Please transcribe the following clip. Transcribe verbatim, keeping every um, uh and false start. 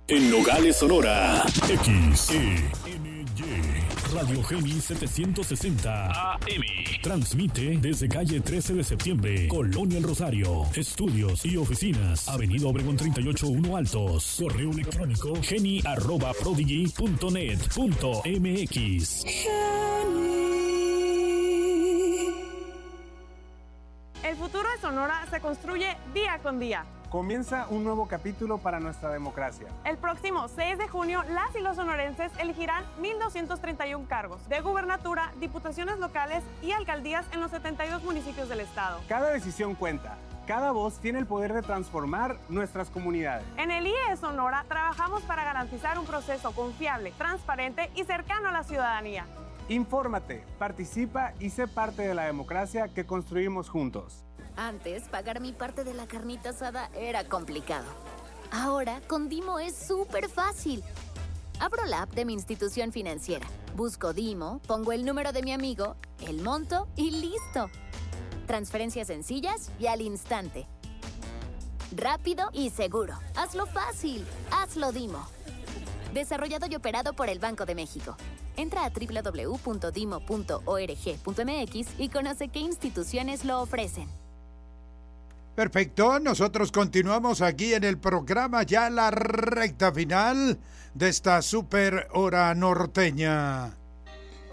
En Nogales, Sonora, X E N Y, Radio Geni setecientos sesenta A M. Transmite desde calle trece de septiembre, Colonia El Rosario. Estudios y oficinas, Avenida Obregón treinta y ocho uno Altos. Correo electrónico geni arroba prodigy punto net punto m x. El futuro de Sonora se construye día con día. Comienza un nuevo capítulo para nuestra democracia. El próximo seis de junio, las y los sonorenses elegirán mil doscientos treinta y uno cargos de gubernatura, diputaciones locales y alcaldías en los setenta y dos municipios del estado. Cada decisión cuenta. Cada voz tiene el poder de transformar nuestras comunidades. En el I E Sonora trabajamos para garantizar un proceso confiable, transparente y cercano a la ciudadanía. Infórmate, participa y sé parte de la democracia que construimos juntos. Antes, pagar mi parte de la carnita asada era complicado. Ahora, con Dimo es súper fácil. Abro la app de mi institución financiera, busco Dimo, pongo el número de mi amigo, el monto y listo. Transferencias sencillas y al instante. Rápido y seguro. Hazlo fácil. Hazlo Dimo. Desarrollado y operado por el Banco de México. Entra a doble u doble u doble u punto dimo punto org punto m x y conoce qué instituciones lo ofrecen. Perfecto, nosotros continuamos aquí en el programa, ya la recta final de esta super hora norteña.